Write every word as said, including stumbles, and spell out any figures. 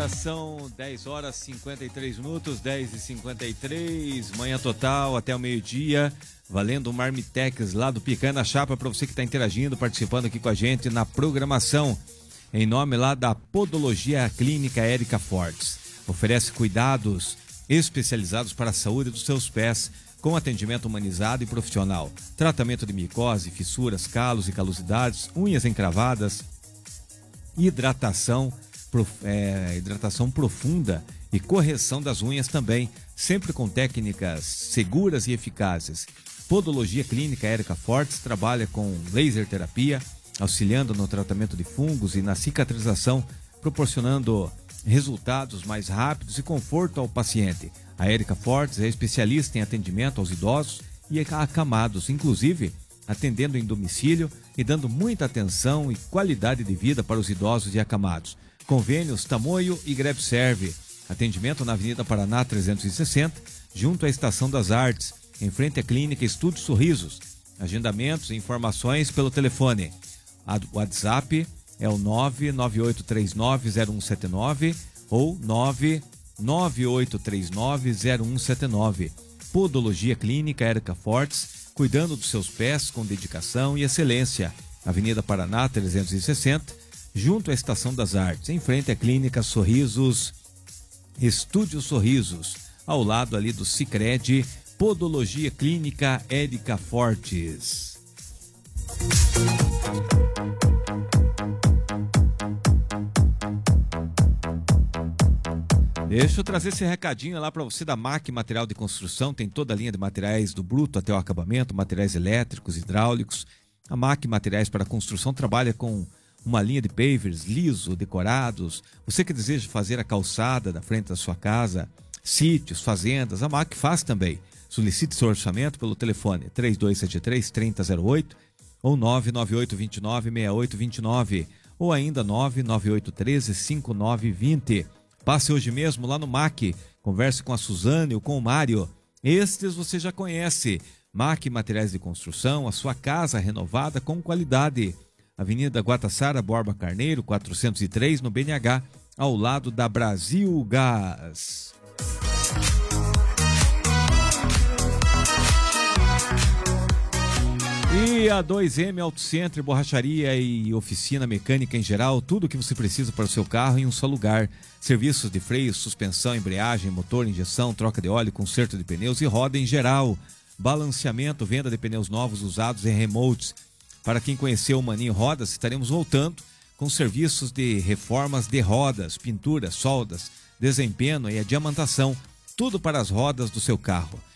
Agora são dez horas e cinquenta e três minutos, dez e cinquenta e três, manhã total até o meio-dia, valendo o Marmitex lá do Picanha na Chapa para você que está interagindo, participando aqui com a gente na programação. Em nome lá da Podologia Clínica Érica Fortes. Oferece cuidados especializados para a saúde dos seus pés, com atendimento humanizado e profissional. Tratamento de micose, fissuras, calos e calosidades, unhas encravadas, hidratação, prof, é, hidratação profunda e correção das unhas também, sempre com técnicas seguras e eficazes. Podologia Clínica Érica Fortes trabalha com laser terapia, auxiliando no tratamento de fungos e na cicatrização, proporcionando resultados mais rápidos e conforto ao paciente. A Érica Fortes é especialista em atendimento aos idosos e acamados, inclusive atendendo em domicílio e dando muita atenção e qualidade de vida para os idosos e acamados. Convênios Tamoio e GrabServe. Atendimento na Avenida Paraná trezentos e sessenta, junto à Estação das Artes, em frente à Clínica Estúdio Sorrisos. Agendamentos e informações pelo telefone. O WhatsApp é o nove nove oito três nove zero um sete nove ou nove nove oito três nove zero um sete nove. Podologia Clínica Érica Fortes, cuidando dos seus pés com dedicação e excelência. Avenida Paraná trezentos e sessenta, junto à Estação das Artes, em frente à Clínica Sorrisos, Estúdio Sorrisos, ao lado ali do Sicredi. Podologia Clínica Érica Fortes. Deixa eu trazer esse recadinho lá para você da M A C Material de Construção. Tem toda a linha de materiais do bruto até o acabamento, materiais elétricos, hidráulicos. A M A C Materiais para Construção trabalha com uma linha de pavers liso, decorados. Você que deseja fazer a calçada da frente da sua casa, sítios, fazendas, a M A C faz também. Solicite seu orçamento pelo telefone três dois sete três, três zero zero oito ou nove nove oito dois nove, seis oito dois nove ou ainda nove nove oito um três, cinco nove dois zero. Passe hoje mesmo lá no M A C, converse com a Suzane ou com o Mário. Estes você já conhece. M A C Materiais de Construção, a sua casa renovada com qualidade. Avenida Guataçara Borba Carneiro, quatrocentos e três, no B N H, ao lado da Brasil Gás. E a dois M Auto Center, borracharia e oficina mecânica em geral, tudo o que você precisa para o seu carro em um só lugar. Serviços de freio, suspensão, embreagem, motor, injeção, troca de óleo, conserto de pneus e roda em geral. Balanceamento, venda de pneus novos usados em remotes. Para quem conheceu o Maninho Rodas, estaremos voltando com serviços de reformas de rodas, pinturas, soldas, desempenho e adiamantação. Tudo para as rodas do seu carro.